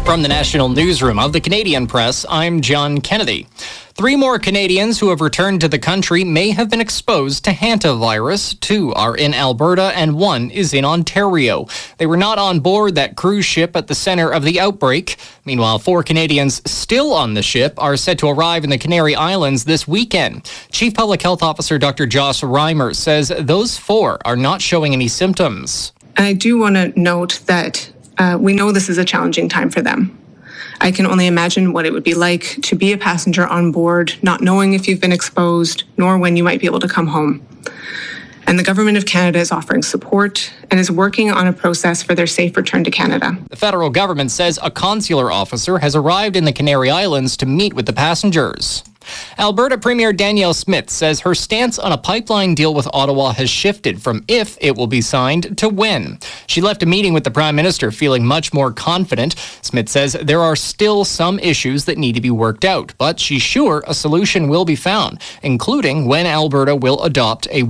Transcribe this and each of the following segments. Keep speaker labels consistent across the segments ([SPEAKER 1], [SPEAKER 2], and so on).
[SPEAKER 1] From the National Newsroom of the Canadian Press, I'm John Kennedy. 3 more Canadians who have returned to the country may have been exposed to hantavirus. 2 are in Alberta and 1 is in Ontario. They were not on board that cruise ship at the center of the outbreak. Meanwhile, 4 Canadians still on the ship are set to arrive in the Canary Islands this weekend. Chief Public Health Officer Dr. Joss Reimer says those 4 are not showing any symptoms.
[SPEAKER 2] I do want to note that we know this is a challenging time for them. I can only imagine what it would be like to be a passenger on board, not knowing if you've been exposed, nor when you might be able to come home. And the Government of Canada is offering support and is working on a process for their safe return to Canada.
[SPEAKER 1] The federal government says a consular officer has arrived in the Canary Islands to meet with the passengers. Alberta Premier Danielle Smith says her stance on a pipeline deal with Ottawa has shifted from if it will be signed to when. She left a meeting with the Prime Minister feeling much more confident. Smith says there are still some issues that need to be worked out, but she's sure a solution will be found, including when Alberta will adopt a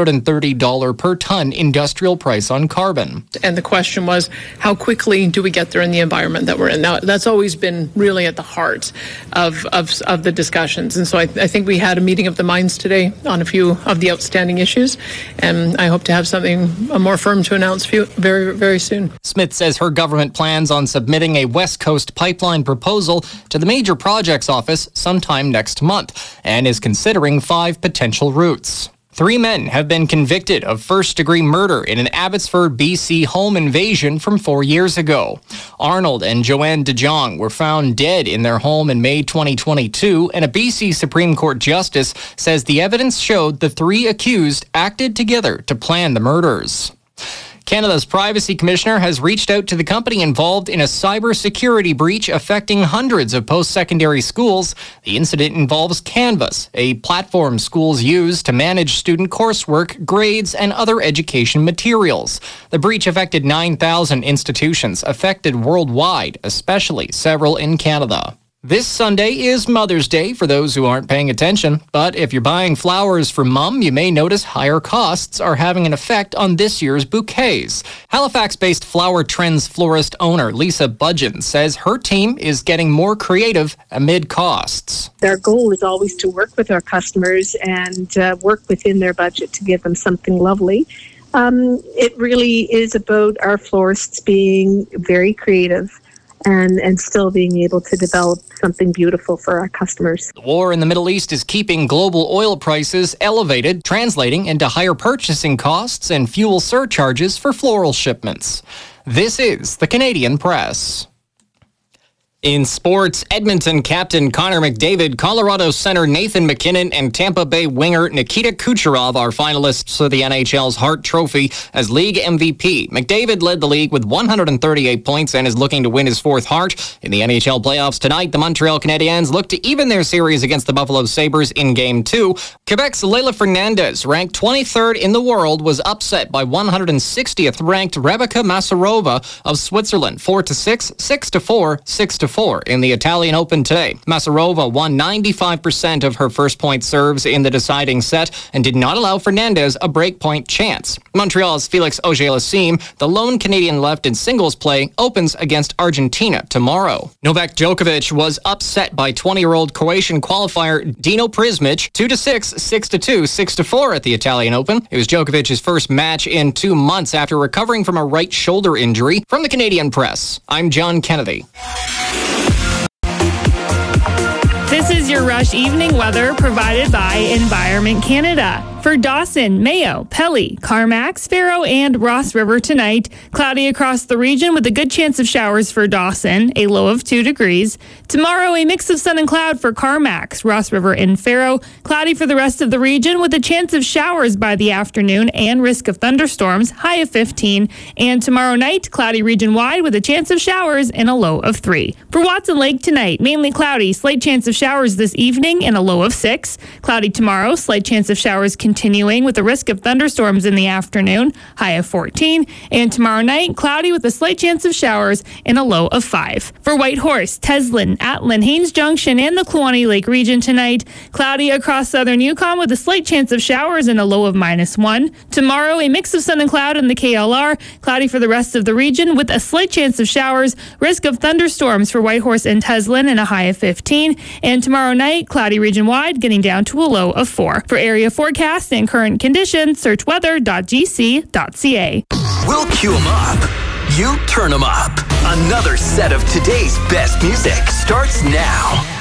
[SPEAKER 1] $130 per ton industrial price on carbon.
[SPEAKER 3] And the question was, how quickly do we get there in the environment that we're in? Now, that's always been really at the heart of the discussions. And so I think we had a meeting of the minds today on a few of the outstanding issues, and I hope to have something more firm to announce very, very soon.
[SPEAKER 1] Smith says her government plans on submitting a West Coast pipeline proposal to the Major Projects Office sometime next month and is considering 5 potential routes. 3 men have been convicted of first-degree murder in an Abbotsford, BC home invasion from 4 years ago. Arnold and Joanne DeJong were found dead in their home in May 2022, and a BC Supreme Court justice says the evidence showed the 3 accused acted together to plan the murders. Canada's Privacy Commissioner has reached out to the company involved in a cybersecurity breach affecting hundreds of post-secondary schools. The incident involves Canvas, a platform schools use to manage student coursework, grades, and other education materials. The breach affected 9,000 institutions affected worldwide, especially several in Canada. This Sunday is Mother's Day for those who aren't paying attention, but if you're buying flowers for Mom, you may notice higher costs are having an effect on this year's bouquets. Halifax-based Flower Trends florist owner Lisa Budgeon says her team is getting more creative amid costs.
[SPEAKER 4] Their goal is always to work with our customers and work within their budget to give them something lovely. It really is about our florists being very creative and still being able to develop something beautiful for our customers.
[SPEAKER 1] The war in the Middle East is keeping global oil prices elevated, translating into higher purchasing costs and fuel surcharges for floral shipments. This is the Canadian Press. In sports, Edmonton captain Connor McDavid, Colorado center Nathan MacKinnon, and Tampa Bay winger Nikita Kucherov are finalists for the NHL's Hart Trophy as league MVP. McDavid led the league with 138 points and is looking to win his 4th Hart. In the NHL playoffs tonight, the Montreal Canadiens look to even their series against the Buffalo Sabres in Game 2. Quebec's Leila Fernandez, ranked 23rd in the world, was upset by 160th ranked Rebecca Masarova of Switzerland, 4-6, 6-4, 6-4 in the Italian Open today. Masarova won 95% of her first-point serves in the deciding set and did not allow Fernandez a breakpoint chance. Montreal's Felix Auger-Aliassime, the lone Canadian left in singles play, opens against Argentina tomorrow. Novak Djokovic was upset by 20-year-old Croatian qualifier Dino Prismic, 2-6, 6-2, 6-4 at the Italian Open. It was Djokovic's first match in 2 months after recovering from a right shoulder injury. From the Canadian Press, I'm John Kennedy.
[SPEAKER 5] This is your Rush Evening weather provided by Environment Canada. For Dawson, Mayo, Pelly, Carmax, Faro, and Ross River tonight, cloudy across the region with a good chance of showers for Dawson, a low of 2 degrees. Tomorrow, a mix of sun and cloud for Carmax, Ross River, and Faro. Cloudy for the rest of the region with a chance of showers by the afternoon and risk of thunderstorms, high of 15. And tomorrow night, cloudy region-wide with a chance of showers and a low of 3. For Watson Lake tonight, mainly cloudy, slight chance of showers this evening and a low of 6. Cloudy tomorrow, slight chance of showers continuing continuing with the risk of thunderstorms in the afternoon, high of 14. And tomorrow night, cloudy with a slight chance of showers and a low of 5. For Whitehorse, Teslin, Atlin, Haines Junction, and the Kluane Lake region tonight, cloudy across southern Yukon with a slight chance of showers and a low of -1. Tomorrow, a mix of sun and cloud in the KLR, cloudy for the rest of the region with a slight chance of showers, risk of thunderstorms for Whitehorse and Teslin and a high of 15. And tomorrow night, cloudy region-wide, getting down to a low of 4. For area forecast and current conditions, search weather.gc.ca.
[SPEAKER 6] We'll cue them up. You turn them up. Another set of today's best music starts now.